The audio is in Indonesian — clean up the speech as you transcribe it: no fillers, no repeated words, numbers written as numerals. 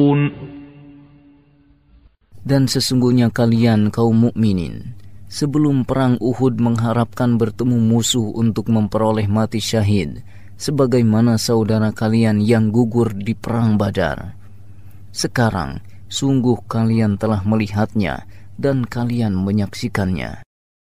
Dan sesungguhnya kalian kaum mukminin sebelum perang Uhud mengharapkan bertemu musuh untuk memperoleh mati syahid, sebagaimana saudara kalian yang gugur di perang Badar. Sekarang sungguh kalian telah melihatnya dan kalian menyaksikannya.